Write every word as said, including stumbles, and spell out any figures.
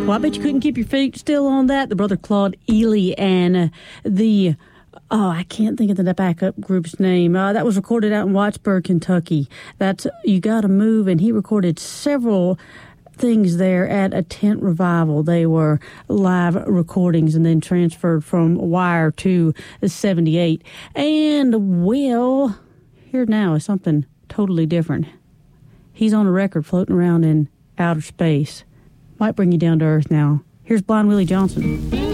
Well, I bet you couldn't keep your feet still on that. The brother Claude Ely and uh, the, oh, I can't think of the backup group's name. Uh, that was recorded out in Wattsburg, Kentucky. That's You Gotta Move, and he recorded several things there at a tent revival. They were live recordings and then transferred from Wire to seventy-eight. And, well, here now is something totally different. He's on a record floating around in outer space. Might bring you down to earth now. Here's Blind Willie Johnson.